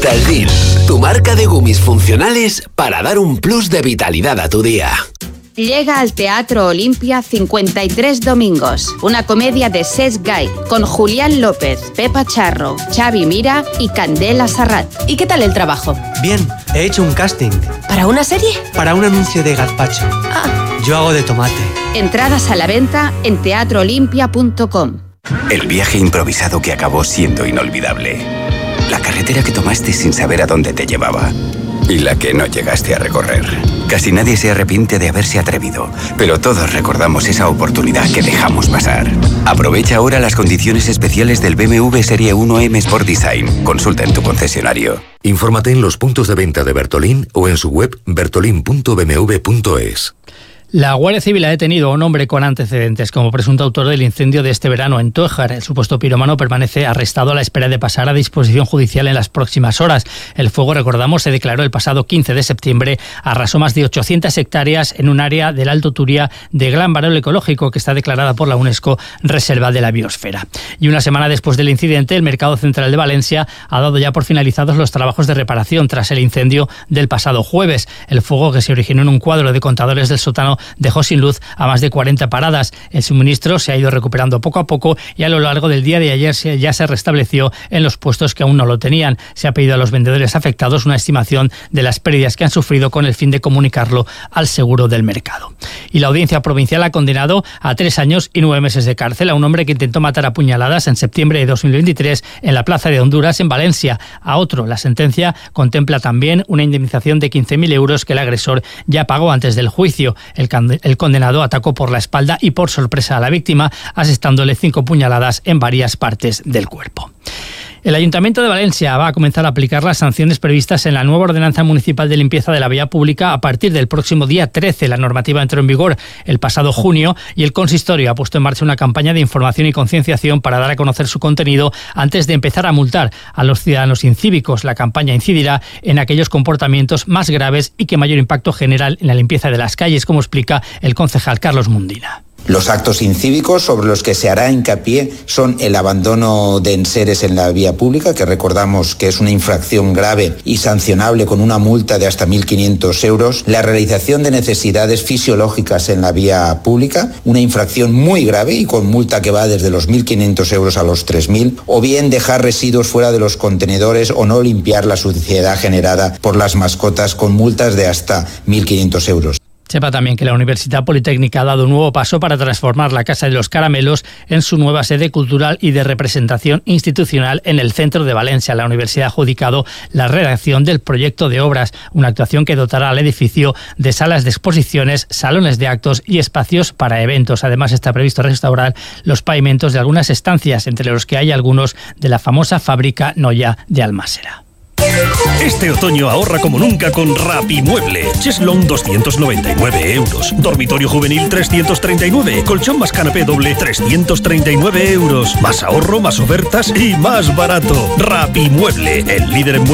Talvin, tu marca de gummies funcionales para dar un plus de vitalidad a tu día. Llega al Teatro Olimpia 53 Domingos, una comedia de Cesc Gai, con Julián López, Pepa Charro, Xavi Mira y Candela Sarrat. ¿Y qué tal el trabajo? Bien, he hecho un casting. ¿Para una serie? Para un anuncio de gazpacho. Yo hago de tomate. Entradas a la venta en teatroolimpia.com. El viaje improvisado que acabó siendo inolvidable. La carretera que tomaste sin saber a dónde te llevaba. Y la que no llegaste a recorrer. Casi nadie se arrepiente de haberse atrevido, pero todos recordamos esa oportunidad que dejamos pasar. Aprovecha ahora las condiciones especiales del BMW Serie 1M Sport Design. Consulta en tu concesionario. Infórmate en los puntos de venta de Bertolín o en su web bertolin.bmw.es. La Guardia Civil ha detenido a un hombre con antecedentes como presunto autor del incendio de este verano en Tújar. El supuesto piromano permanece arrestado a la espera de pasar a disposición judicial en las próximas horas. El fuego, recordamos, se declaró el pasado 15 de septiembre. Arrasó más de 800 hectáreas en un área del Alto Turia de gran valor ecológico que está declarada por la UNESCO Reserva de la Biosfera. Y una semana después del incidente, el Mercado Central de Valencia ha dado ya por finalizados los trabajos de reparación tras el incendio del pasado jueves. El fuego, que se originó en un cuadro de contadores del sótano, dejó sin luz a más de 40 paradas. El suministro se ha ido recuperando poco a poco y a lo largo del día de ayer ya se restableció en los puestos que aún no lo tenían. Se ha pedido a los vendedores afectados una estimación de las pérdidas que han sufrido con el fin de comunicarlo al seguro del mercado. Y la Audiencia Provincial ha condenado a 3 años y 9 meses de cárcel a un hombre que intentó matar a puñaladas en septiembre de 2023 en la Plaza de Honduras, en Valencia. A otro, la sentencia contempla también una indemnización de 15.000 euros que el agresor ya pagó antes del juicio. El condenado atacó por la espalda y por sorpresa a la víctima, asestándole 5 puñaladas en varias partes del cuerpo. El Ayuntamiento de Valencia va a comenzar a aplicar las sanciones previstas en la nueva ordenanza municipal de limpieza de la vía pública a partir del próximo día 13. La normativa entró en vigor el pasado junio y el consistorio ha puesto en marcha una campaña de información y concienciación para dar a conocer su contenido antes de empezar a multar a los ciudadanos incívicos. La campaña incidirá en aquellos comportamientos más graves y que mayor impacto generan en la limpieza de las calles, como explica el concejal Carlos Mundina. Los actos incívicos sobre los que se hará hincapié son el abandono de enseres en la vía pública, que recordamos que es una infracción grave y sancionable con una multa de hasta 1.500 euros, la realización de necesidades fisiológicas en la vía pública, una infracción muy grave y con multa que va desde los 1.500 euros a los 3.000, o bien dejar residuos fuera de los contenedores o no limpiar la suciedad generada por las mascotas con multas de hasta 1.500 euros. Sepa también que la Universidad Politécnica ha dado un nuevo paso para transformar la Casa de los Caramelos en su nueva sede cultural y de representación institucional en el centro de Valencia. La universidad ha adjudicado la redacción del proyecto de obras, una actuación que dotará al edificio de salas de exposiciones, salones de actos y espacios para eventos. Además, está previsto restaurar los pavimentos de algunas estancias, entre los que hay algunos de la famosa fábrica Noya de Almásera. Este otoño ahorra como nunca con Rapimueble. Cheslong 299 euros. Dormitorio juvenil 339. Colchón más canapé doble 339 euros. Más ahorro, más ofertas y más barato. Rapimueble, el líder en